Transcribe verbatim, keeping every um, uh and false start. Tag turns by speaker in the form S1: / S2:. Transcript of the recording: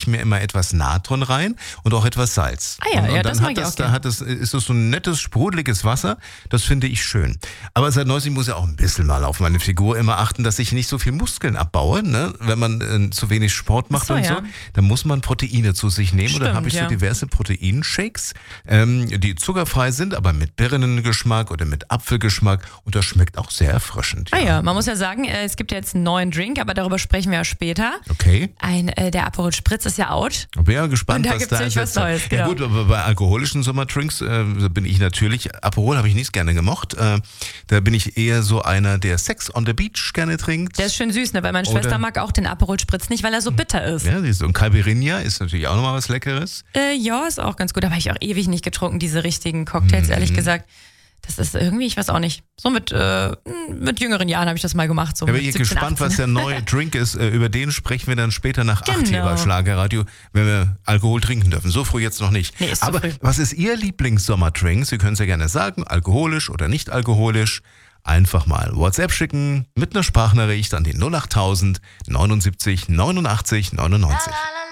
S1: mir immer etwas Natron rein und auch etwas Salz.
S2: Ah ja,
S1: und, und
S2: ja,
S1: dann
S2: das mag
S1: hat
S2: ich
S1: das,
S2: auch
S1: da
S2: gern.
S1: hat es, ist das so ein nettes, sprudeliges Wasser. Das finde ich schön. Aber seit neuestem muss ich auch ein bisschen mal auf meine Figur immer achten, dass ich nicht so viel Muskeln abbaue. Ne? Wenn man äh, zu wenig Sport macht
S2: Ach so,
S1: und
S2: ja.
S1: so, dann muss man Proteine zu sich nehmen. und dann
S2: Stimmt,
S1: habe ich so
S2: ja.
S1: diverse Proteinshakes, ähm, die zuckerfrei sind, aber mit Birnengeschmack oder mit Apfelgeschmack. Und das schmeckt auch sehr erfrischend.
S2: Ah ja, man muss ja sagen, äh, es gibt ja jetzt einen neuen Drink, aber darüber sprechen wir ja später.
S1: Okay.
S2: Ein, äh, der Aperol Spritz ist ja out.
S1: Ich bin ja gespannt,
S2: Und da
S1: was
S2: gibt's
S1: da
S2: nämlich was
S1: ersetzt
S2: Neues,
S1: wird.
S2: genau.
S1: Ja gut, aber bei alkoholischen Sommerdrinks äh, bin ich natürlich, Aperol habe ich nicht gerne gemocht. Äh, da bin ich eher so einer, der Sex on the Beach gerne trinkt.
S2: Der ist schön süß, ne? Weil meine
S1: Oder-
S2: Schwester mag auch den Aperol Spritz nicht, weil er so bitter ist.
S1: Ja, siehst du. Und Caipirinha ist natürlich auch nochmal was Leckeres.
S2: Äh, ja, ist auch ganz gut. Aber ich auch ewig nicht getrunken, diese richtigen Cocktails,
S1: Mhm.
S2: ehrlich gesagt. Das ist irgendwie, ich weiß auch nicht. So mit, äh, mit jüngeren Jahren habe ich das mal gemacht. So
S1: Da
S2: mit
S1: bin ich
S2: siebzehn,
S1: gespannt, was
S2: achtzehn.
S1: der neue Drink ist. Äh, Über den sprechen wir dann später nach acht hier
S2: Genau.
S1: bei Schlagerradio, wenn wir Alkohol trinken dürfen. So früh jetzt noch nicht.
S2: Nee, ist zu
S1: Aber
S2: früh.
S1: was ist Ihr Lieblingssommerdraink? Sie können es ja gerne sagen, alkoholisch oder nicht alkoholisch. Einfach mal WhatsApp schicken mit einer Sprachnachricht an die null achttausend neunundsiebzig neunundachtzig neunundneunzig.